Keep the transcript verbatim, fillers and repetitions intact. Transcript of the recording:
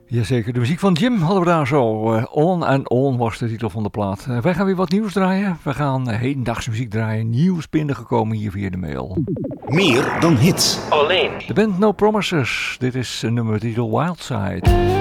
Jazeker, de muziek van Jim hadden we daar zo. Uh, on and On was de titel van de plaat. Uh, wij gaan weer wat nieuws draaien. We gaan uh, hedendaagse muziek draaien. Nieuws binnengekomen hier via de mail. Meer dan hits. Alleen. De band No Promises. Dit is uh, nummer titel Wildside.